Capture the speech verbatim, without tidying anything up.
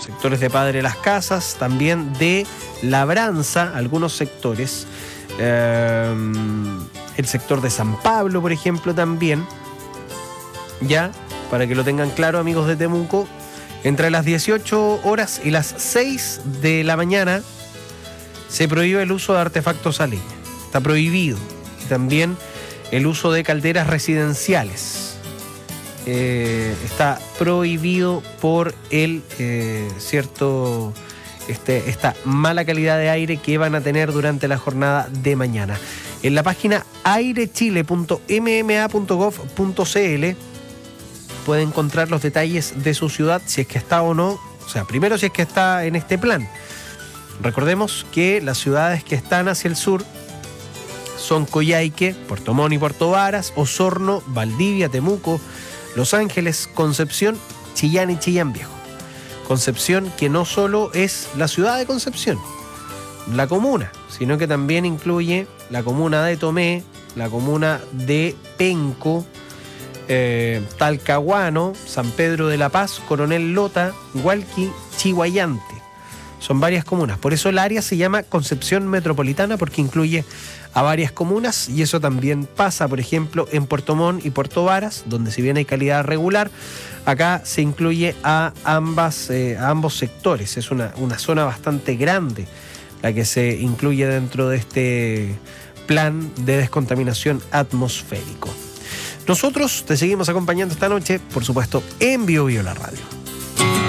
sectores de Padre Las Casas, también de Labranza, algunos sectores, eh, el sector de San Pablo, por ejemplo, también, ya, para que lo tengan claro, amigos de Temuco, entre las dieciocho horas y las seis de la mañana se prohíbe el uso de artefactos a leña, está prohibido, y también el uso de calderas residenciales. Eh, está prohibido por el eh, cierto este, esta mala calidad de aire que van a tener durante la jornada de mañana. En la página airechile punto m m a punto gov punto c l puede encontrar los detalles de su ciudad, si es que está o no, o sea, primero si es que está en este plan. Recordemos que las ciudades que están hacia el sur son Coyhaique, Puerto Montt y Puerto Varas, Osorno, Valdivia, Temuco, Los Ángeles, Concepción, Chillán y Chillán Viejo. Concepción, que no solo es la ciudad de Concepción, la comuna, sino que también incluye la comuna de Tomé, la comuna de Penco, eh, Talcahuano, San Pedro de la Paz, Coronel Lota, Hualqui, Chihuayante. Son varias comunas. Por eso el área se llama Concepción Metropolitana, porque incluye a varias comunas, y eso también pasa, por ejemplo, en Puerto Montt y Puerto Varas, donde si bien hay calidad regular, acá se incluye a, ambas, eh, a ambos sectores. Es una, una zona bastante grande la que se incluye dentro de este plan de descontaminación atmosférico. Nosotros te seguimos acompañando esta noche, por supuesto, en Bio Bio la Radio.